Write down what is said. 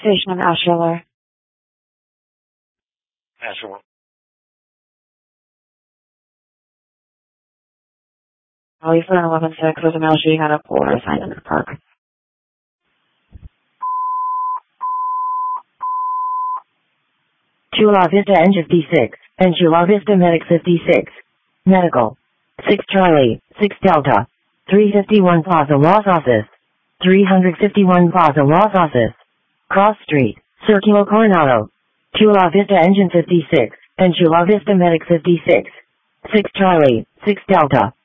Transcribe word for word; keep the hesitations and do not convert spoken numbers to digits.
station Asheville. Asheville. Raleigh for an eleven six, there's a male shooting at a pool outside in the park. Chula Vista N fifty-six, and Chula Vista Medic fifty-six. Medical. six Charlie, six Delta. three fifty-one Plaza Los Osos. three fifty-one Plaza Los Osos. Cross Street, Circulo Coronado. Chula Vista Engine fifty-six, and Chula Vista Medic fifty-six. six Charlie, six Delta.